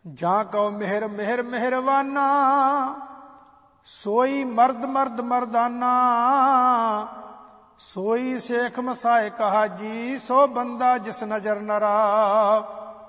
ਜਾਂ ਕਉ ਮਿਹਰ ਮਿਹਰ ਮਿਹਰਵਾਨਾ, ਸੋਈ ਮਰਦ ਮਰਦ ਮਰਦਾਨਾ। ਸੋਈ ਸੇਖ ਮਸਾਏ ਕਹਾ ਜੀ, ਸੋ ਬੰਦਾ ਜਿਸ ਨਜ਼ਰ ਨਰਾ।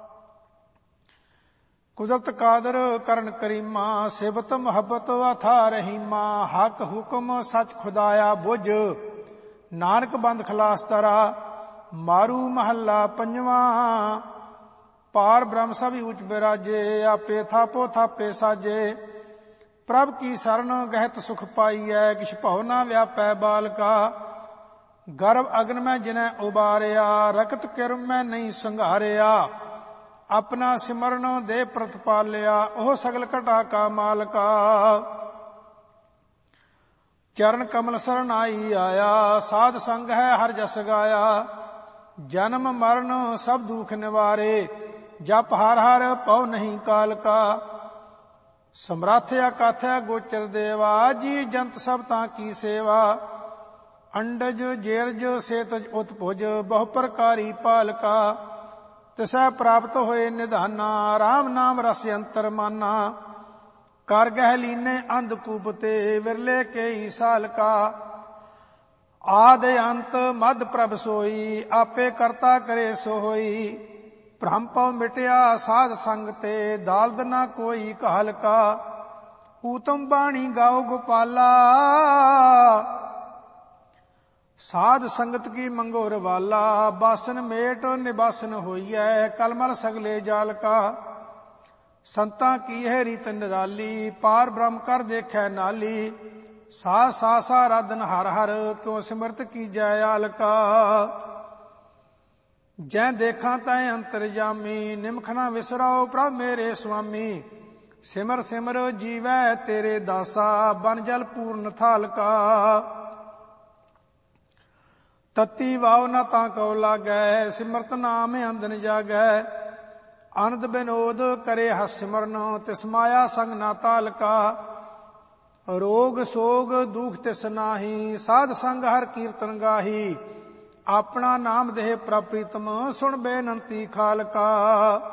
ਕੁਦਰਤ ਕਾਦਰ ਕਰਨ ਕਰੀਮਾ, ਸਿਫਤ ਮੁਹੱਬਤ ਅਥਾ ਰਹੀਮਾ। ਹਕ ਹੁਕਮ ਸੱਚ ਖੁਦਾਇਆ ਬੁਝ, ਨਾਨਕ ਬੰਦ ਖਲਾਸ ਤਰਾ। ਮਾਰੂ ਮਹੱਲਾ ਪੰਜਵਾਂ। ਪਾਰ ਬ੍ਰਹਮ ਸਭ ਊਚ ਬਿਰਾਜੇ, ਆਪੇ ਥਾਪੋ ਥਾਪੇ ਸਾਜੇ। ਪ੍ਰਭ ਕੀ ਸਰਣ ਗਹਿਤ ਸੁਖ ਪਾਈਐ, ਕਿਛ ਭਉ ਨਾ ਵਿਆਪੈ ਬਾਲਕਾ। ਗਰਭ ਅਗਨ ਮੈਂ ਜਿਨੈ ਉਬਾਰਿਆ, ਰਕਤ ਕਿਰਮ ਮੈਂ ਨਹੀਂ ਸੰਘਾਰਿਆ। ਆਪਣਾ ਸਿਮਰਨ ਦੇ ਪ੍ਰਤਪਾਲਿਆ, ਉਹ ਸਗਲ ਘਟਾ ਕਾ ਮਾਲਕਾ। ਚਰਨ ਕਮਲ ਸਰਣ ਆਈ ਆਇਆ, ਸਾਧ ਸੰਗ ਹੈ ਹਰ ਜਸ ਗਾਇਆ। ਜਨਮ ਮਰਨ ਸਭ ਦੁਖ ਨਿਵਾਰੇ, ਜਪ ਹਰ ਹਰ ਪਉ ਨਹੀਂ ਕਾਲ ਕਾ। ਸਮਰੱਥ ਅਕਾਥ ਗੋਚਰ ਦੇਵਾ, ਜੀ ਜੰਤ ਸਭ ਤਾਂ ਕੀ ਸੇਵਾ। ਅੰਡਜ ਜੇਰਜ ਸੇਤਜ ਉਤਪੁਜ, ਬਹੁ ਪ੍ਰਕਾਰੀ ਪਾਲਕਾ। ਤਿਸੈ ਪ੍ਰਾਪਤ ਹੋਏ ਨਿਧਾਨਾ, ਰਾਮ ਨਾਮ ਰਸ ਅੰਤਰ ਮਾਨਾ। ਕਰ ਗਹਿ ਲੀਨੇ ਅੰਧ ਕੂਪ ਤੇ, ਵਿਰਲੇ ਕੇਈ ਸਾਲਕਾ। ਆਦ ਅੰਤ ਮਧ ਪ੍ਰਭ ਸੋਈ, ਆਪੇ ਕਰਤਾ ਕਰੇ ਸੋ ਹੋਈ। ਭ੍ਰਮ ਪਉ ਮਿਟਿਆ ਸਾਧ ਸੰਗ ਤੇ, ਦਾਲਦ ਨਾ ਕੋਈ ਘਾਲਕਾ। ਊਤਮ ਬਾਣੀ ਗਾਓ ਗੋਪਾਲਾ, ਸਾਧ ਸੰਗਤ ਕੀ ਮੰਗੋ ਰਵਾਲਾ। ਬਾਸਨ ਮੇਟ ਨਿਬਾਸਨ ਹੋਈਐ, ਕਲਮਲ ਸਗਲੇ ਜਾਲਕਾ। ਸੰਤਾਂ ਕੀ ਹੈ ਰੀਤ ਨਿਰਾਲੀ, ਪਾਰ ਬ੍ਰਹਮ ਕਰ ਦੇਖੈ ਨਾਲੀ। ਸਾ ਸਾ ਸਾ ਰਾਧਨ ਹਰ ਹਰ, ਕਿਉ ਸਿਮਰਤ ਕੀਜੈ ਆਲਕਾ। ਜੈ ਦੇਖਾਂ ਤੈ ਅੰਤਰਜਾਮੀ, ਨਿਮਖ ਨਾ ਵਿਸਰਾਓ ਪ੍ਰਭ ਮੇਰੇ ਸੁਆਮੀ। ਸਿਮਰ ਸਿਮਰ ਜੀਵੈ ਤੇਰੇ ਦਾਸਾ, ਬਨ ਜਲ ਪੂਰਨ ਥਾਲਕਾ। ਤਤੀ ਵਾਵ ਨਾ ਤਾਂ ਕਉ ਲਾਗੈ, ਸਿਮਰਤ ਨਾਮ ਅੰਦਨ ਜਾਗੈ। ਆਨੰਦ ਬਿਨੋਦ ਕਰੇ ਹਸ ਸਿਮਰਨ, ਤਿਸ ਮਾਇਆ ਸੰਗ ਨਾ ਤਾਲਕਾ। ਰੋਗ ਸੋਗ ਦੁਖ ਤਿਸ ਨਾਹੀ, ਸਾਧ ਸੰਗ ਹਰ ਕੀਰਤਨ ਗਾਹੀ। ਆਪਣਾ ਨਾਮ ਦੇਹ ਪ੍ਰਭ ਪ੍ਰੀਤਮ, ਸੁਣ ਬੇਨੰਤੀ ਖਾਲਕਾ।